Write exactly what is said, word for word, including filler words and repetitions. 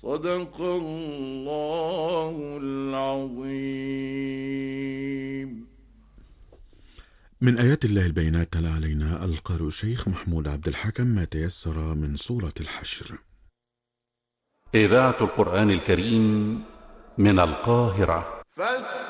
صدق الله العظيم. من آيات الله البينات تلا علينا القارئ الشيخ محمود عبد الحكم ما تيسر من سورة الحشر. إذاعة القرآن الكريم من القاهرة.